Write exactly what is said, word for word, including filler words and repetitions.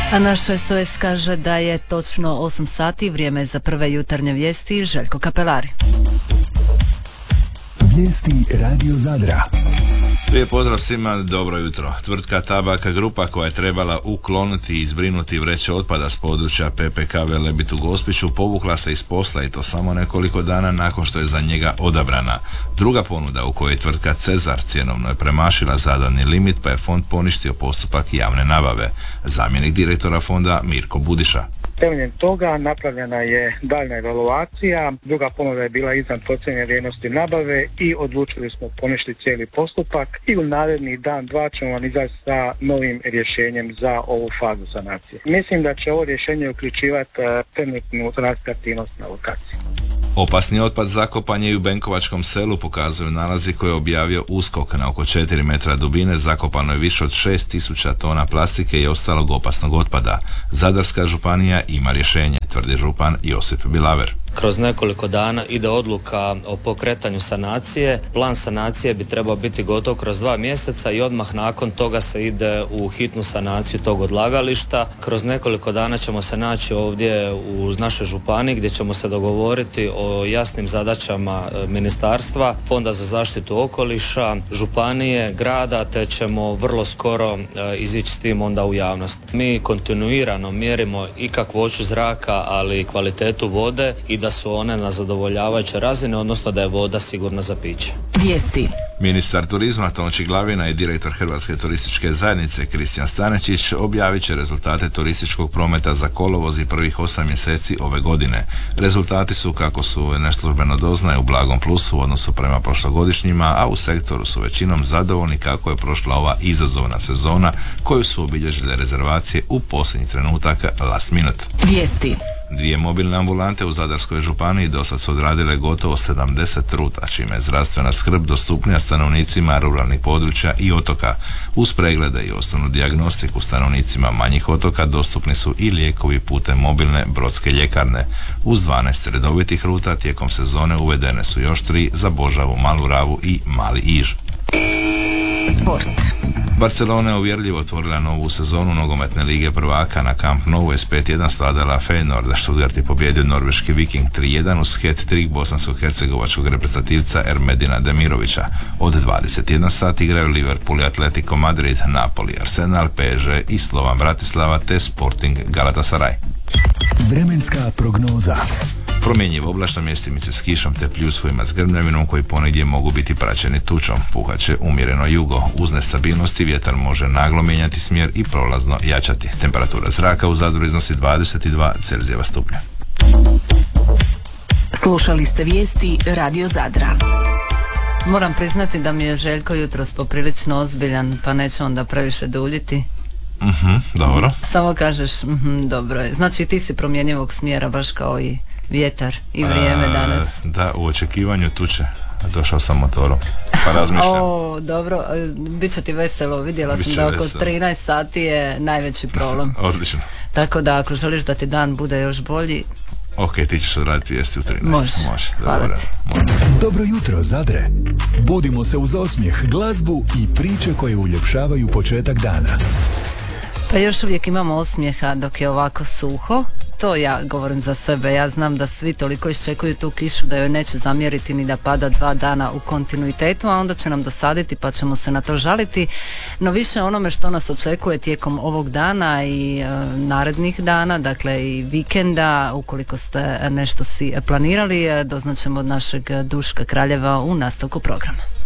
A naš S O S kaže da je točno osam sati, vrijeme za prve jutarnje vijesti. Željko Kapelari. Vijesti Radio Zadra. Prije pozdrav svima, dobro jutro. Tvrtka Tabaka Grupa, koja je trebala ukloniti i izbrinuti vreće otpada s područja P P K Velebit u Gospiću, povukla se iz posla i to samo nekoliko dana nakon što je za njega odabrana. Druga ponuda, u kojoj tvrtka Cezar cjenovno je premašila zadani limit, pa je fond poništio postupak javne nabave. Zamjenik direktora fonda Mirko Budiša. Temeljem toga napravljena je daljna evaluacija, druga ponuda je bila iznad procijenjene vrijednosti nabave i odlučili smo poništiti cijeli postupak i u naredni dan, dva ćemo vam izaći sa novim rješenjem za ovu fazu sanacije. Mislim da će ovo rješenje uključivati trenutnu sanacijsku aktivnost na lokaciji. Opasni otpad zakopan je i u Benkovačkom selu, pokazuju nalazi koje je objavio USKOK. Na oko četiri metra dubine zakopano je više od šest tisuća tona plastike i ostalog opasnog otpada. Zadarska županija ima rješenje, tvrdi župan Josip Bilaver. Kroz nekoliko dana ide odluka o pokretanju sanacije. Plan sanacije bi trebao biti gotov kroz dva mjeseca i odmah nakon toga se ide u hitnu sanaciju tog odlagališta. Kroz nekoliko dana ćemo se naći ovdje u našoj županiji gdje ćemo se dogovoriti o jasnim zadaćama ministarstva, Fonda za zaštitu okoliša, županije, grada, te ćemo vrlo skoro izići s tim onda u javnost. Mi kontinuirano mjerimo i kakvoću zraka, ali i kvalitetu vode i da su one na zadovoljavajuće razine, odnosno da je voda sigurna za piće. Vijesti. Ministar turizma Tonči Glavina i direktor Hrvatske turističke zajednice Kristijan Stanečić objavit će rezultate turističkog prometa za kolovoz i prvih osam mjeseci ove godine. Rezultati su, kako su neslužbeno doznaje, u blagom plusu u odnosu prema prošlogodišnjima, a u sektoru su većinom zadovoljni kako je prošla ova izazovna sezona koju su obilježile rezervacije u posljednji trenutak, last minute. Vijesti. Dvije mobilne ambulante u Zadarskoj županiji dosad su odradile gotovo sedamdeset ruta, čime je zdravstvena skrb dostupnija stanovnicima ruralnih područja i otoka. Uz preglede i osnovnu dijagnostiku stanovnicima manjih otoka dostupni su i lijekovi putem mobilne brodske ljekarne. Uz dvanaest redovitih ruta tijekom sezone uvedene su još tri za Božavu, Malu Ravu i Mali Iž. Sport. Barcelona je uvjerljivo otvorila novu sezonu nogometne lige prvaka. Na Camp Nou je s pet jedan svladala Feyenoord, Stuttgart je pobijedio norveški Viking tri jedan uz hat-trick bosansko-hercegovačkog reprezentativca Ermedina Demirovića. Od dvadeset jedan sati igraju Liverpool i Atletico Madrid, Napoli, Arsenal, P S G i Slovan Bratislava te Sporting Galatasaray. Vremenska prognoza. Promjenjivo oblačno, mjestimice s kišom te pljuskovima s grmljavinom koji ponegdje mogu biti praćeni tučom. Puhat će umjereno jugo. Uz nestabilnosti vjetar može naglo mijenjati smjer i prolazno jačati. Temperatura zraka u Zadru iznosi dvadeset dva Celzijeva stupnja. Slušali ste vijesti Radio Zadra. Moram priznati da mi je Željko jutros poprilično ozbiljan, pa neću onda previše duljiti. Mhm, dobro. Samo kažeš, mhm, dobro je. Znači ti si promjenjivog smjera baš kao i vjetar i vrijeme A, danas. Da, u očekivanju tuče. Došao sam motorom, pa razmišljam. O, dobro, bit će ti veselo. Vidjela sam da oko veselo. trinaest sati je najveći problem. Odlično. Tako da ako želiš da ti dan bude još bolji, ok, ti ćeš odraditi vijesti u trinaest. Može, Može. Hvala Dobro. ti. Dobro jutro, Zadre. Budimo se uz osmijeh, glazbu i priče koje uljepšavaju početak dana. Pa još uvijek imamo osmijeha dok je ovako suho. To ja govorim za sebe, ja znam da svi toliko iščekuju tu kišu da joj neće zamjeriti ni da pada dva dana u kontinuitetu, a onda će nam dosaditi pa ćemo se na to žaliti. No više onome što nas očekuje tijekom ovog dana i e, narednih dana, dakle i vikenda, ukoliko ste nešto si planirali, doznaćemo od našeg Duška Kraljeva u nastavku programa.